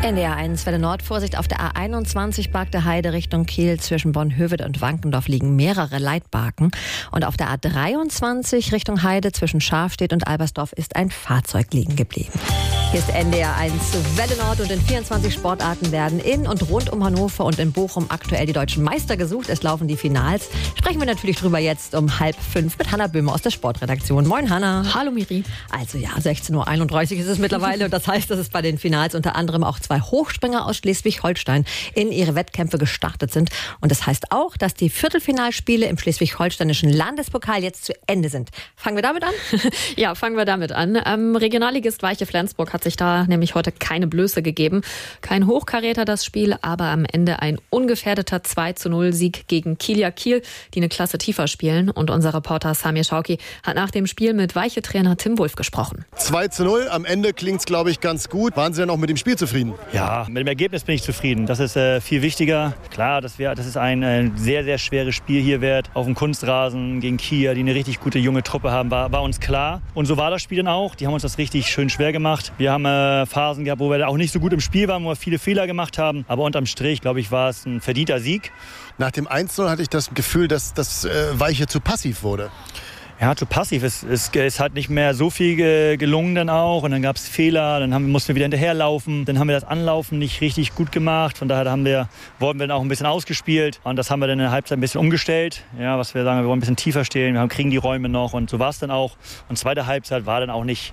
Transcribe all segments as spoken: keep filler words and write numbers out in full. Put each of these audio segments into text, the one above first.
N D R eins Welle Nord, Vorsicht auf der A einundzwanzig Barkte Heide Richtung Kiel. Zwischen Bornhöved und Wankendorf liegen mehrere Leitbarken. Und auf der A dreiundzwanzig Richtung Heide zwischen Scharfstedt und Albersdorf ist ein Fahrzeug liegen geblieben. Hier ist N D R eins Welle Nord und in vierundzwanzig Sportarten werden in und rund um Hannover und in Bochum aktuell die deutschen Meister gesucht. Es laufen die Finals. Sprechen wir natürlich drüber jetzt um halb fünf mit Hanna Böhmer aus der Sportredaktion. Moin Hanna. Hallo Miri. Also ja, sechzehn Uhr einunddreißig ist es mittlerweile und das heißt, dass es bei den Finals unter anderem auch zwei Hochspringer aus Schleswig-Holstein in ihre Wettkämpfe gestartet sind. Und das heißt auch, dass die Viertelfinalspiele im schleswig-holsteinischen Landespokal jetzt zu Ende sind. Fangen wir damit an? Ja, fangen wir damit an. Ähm, Regionalligist Weiche Flensburg hat sich da nämlich heute keine Blöße gegeben. Kein Hochkaräter das Spiel, aber am Ende ein ungefährdeter zwei zu null Sieg gegen Kielia Kiel, die eine Klasse tiefer spielen. Und unser Reporter Samir Schauki hat nach dem Spiel mit Weiche-Trainer Tim Wulff gesprochen. zwei zu null, am Ende klingt es, glaube ich, ganz gut. Waren Sie denn auch mit dem Spiel zufrieden? Ja, mit dem Ergebnis bin ich zufrieden. Das ist äh, viel wichtiger. Klar, dass wir, das ist ein äh, sehr, sehr schweres Spiel hier wird. Auf dem Kunstrasen gegen Kia, die eine richtig gute junge Truppe haben, war, war uns klar. Und so war das Spiel dann auch. Die haben uns das richtig schön schwer gemacht. Wir haben äh, Phasen gehabt, wo wir auch nicht so gut im Spiel waren, wo wir viele Fehler gemacht haben. Aber unterm Strich, glaube ich, war es ein verdienter Sieg. Nach dem eins zu null hatte ich das Gefühl, dass das äh, Weiche zu passiv wurde. Ja, zu passiv. Es, es, es hat nicht mehr so viel ge, gelungen dann auch. Und dann gab es Fehler, dann haben, mussten wir wieder hinterherlaufen. Dann haben wir das Anlaufen nicht richtig gut gemacht. Von daher haben wir, wurden wir dann auch ein bisschen ausgespielt. Und das haben wir dann in der Halbzeit ein bisschen umgestellt. Ja, was wir sagen, wir wollen ein bisschen tiefer stehen. Wir haben, kriegen die Räume noch. Und so war es dann auch. Und zweite Halbzeit war dann auch nicht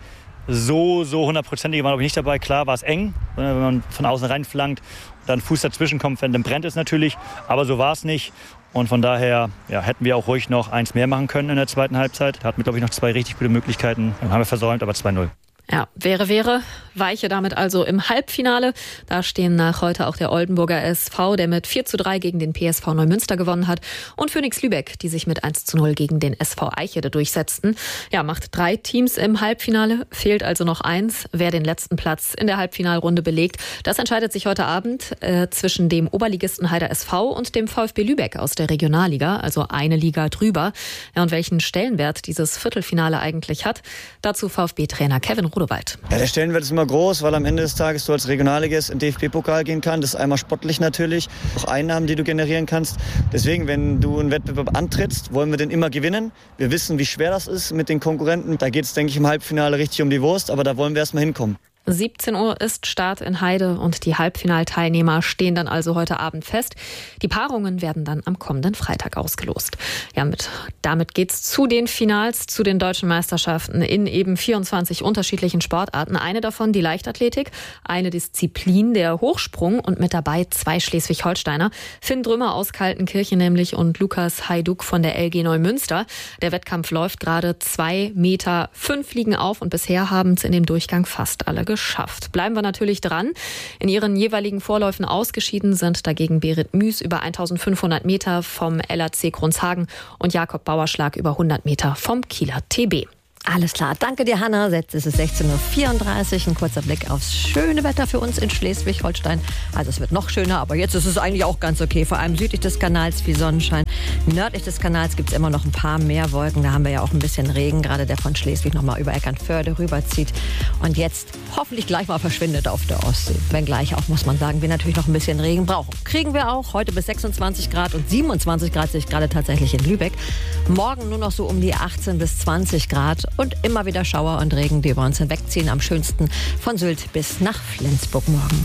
so, so hundertprozentig. Wir waren aber nicht dabei. Klar war es eng, wenn man von außen reinflankt. Dann Fuß dazwischen kommt, dann brennt es natürlich. Aber so war es nicht. Und von daher ja, hätten wir auch ruhig noch eins mehr machen können in der zweiten Halbzeit. Da hatten wir, glaube ich, noch zwei richtig gute Möglichkeiten. Dann haben wir versäumt, aber zwei null. Ja, wäre, wäre. Weiche damit also im Halbfinale. Da stehen nach heute auch der Oldenburger S V, der mit vier zu drei gegen den P S V Neumünster gewonnen hat. Und Phoenix Lübeck, die sich mit eins zu null gegen den S V Eichede durchsetzten. Ja, macht drei Teams im Halbfinale. Fehlt also noch eins. Wer den letzten Platz in der Halbfinalrunde belegt, das entscheidet sich heute Abend äh, zwischen dem Oberligisten Heider S V und dem VfB Lübeck aus der Regionalliga. Also eine Liga drüber. Ja, und welchen Stellenwert dieses Viertelfinale eigentlich hat, dazu VfB-Trainer Kevin Rodewald. Ja, der Stellenwert ist immer groß, weil am Ende des Tages du als Regionalligist in den D F B-Pokal gehen kannst. Das ist einmal sportlich natürlich, auch Einnahmen, die du generieren kannst. Deswegen, wenn du einen Wettbewerb antrittst, wollen wir den immer gewinnen. Wir wissen, wie schwer das ist mit den Konkurrenten. Da geht es, denke ich, im Halbfinale richtig um die Wurst, aber da wollen wir erst mal hinkommen. siebzehn Uhr ist Start in Heide und die Halbfinalteilnehmer stehen dann also heute Abend fest. Die Paarungen werden dann am kommenden Freitag ausgelost. Ja, mit, damit geht's zu den Finals, zu den deutschen Meisterschaften in eben vierundzwanzig unterschiedlichen Sportarten. Eine davon die Leichtathletik, eine Disziplin der Hochsprung und mit dabei zwei Schleswig-Holsteiner. Finn Drümmer aus Kaltenkirchen nämlich und Lukas Hajduk von der L G Neumünster. Der Wettkampf läuft gerade. zwei Meter fünf liegen auf und bisher haben es in dem Durchgang fast alle geschafft. Bleiben wir natürlich dran. In ihren jeweiligen Vorläufen ausgeschieden sind dagegen Berit Müß über eintausendfünfhundert Meter vom L A C Kronshagen und Jakob Bauerschlag über hundert Meter vom Kieler T B. Alles klar, danke dir Hanna. Jetzt ist es sechzehn Uhr vierunddreißig. Ein kurzer Blick aufs schöne Wetter für uns in Schleswig-Holstein. Also es wird noch schöner, aber jetzt ist es eigentlich auch ganz okay. Vor allem südlich des Kanals viel Sonnenschein. Nördlich des Kanals gibt es immer noch ein paar mehr Wolken. Da haben wir ja auch ein bisschen Regen, gerade der von Schleswig nochmal über Eckernförde rüberzieht. Und jetzt hoffentlich gleich mal verschwindet auf der Ostsee. Wenngleich auch, muss man sagen, wir natürlich noch ein bisschen Regen brauchen. Kriegen wir auch heute bis sechsundzwanzig Grad und siebenundzwanzig Grad sehe ich gerade tatsächlich in Lübeck. Morgen nur noch so um die achtzehn bis zwanzig Grad. Und immer wieder Schauer und Regen, die über uns hinwegziehen. Am schönsten von Sylt bis nach Flensburg morgen.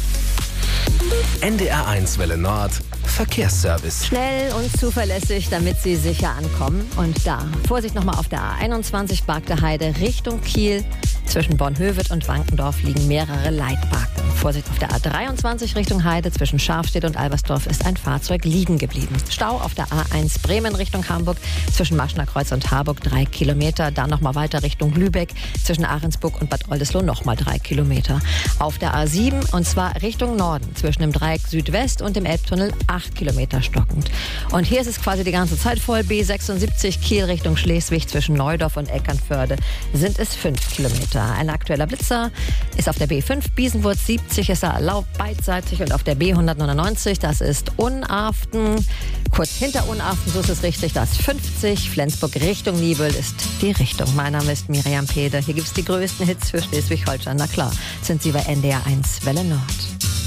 N D R eins Welle Nord Verkehrsservice. Schnell und zuverlässig, damit Sie sicher ankommen. Und da, Vorsicht nochmal auf der A einundzwanzig Barkte Heide Richtung Kiel. Zwischen Bornhöved und Wankendorf liegen mehrere Leitbarken. Vorsicht auf der A dreiundzwanzig Richtung Heide. Zwischen Scharfstedt und Albersdorf ist ein Fahrzeug liegen geblieben. Stau auf der A eins Bremen Richtung Hamburg. Zwischen Maschner Kreuz und Harburg drei Kilometer. Dann nochmal weiter Richtung Lübeck. Zwischen Ahrensburg und Bad Oldesloe nochmal drei Kilometer. Auf der A sieben und zwar Richtung Norden. Zwischen dem Dreieck Südwest und dem Elbtunnel acht Kilometer stockend. Und hier ist es quasi die ganze Zeit voll. B sechsundsiebzig Kiel Richtung Schleswig zwischen Neudorf und Eckernförde sind es fünf Kilometer. Ein aktueller Blitzer ist auf der B fünf Biesenwurz siebzig, ist er erlaubt beidseitig und auf der B hundertneunundneunzig, das ist Unarften. Kurz hinter Unarften, so ist es richtig, das fünfzig. Flensburg Richtung Nibel ist die Richtung. Mein Name ist Miriam Pede. Hier gibt es die größten Hits für Schleswig-Holstein. Na klar, sind Sie bei N D R eins Welle Nord.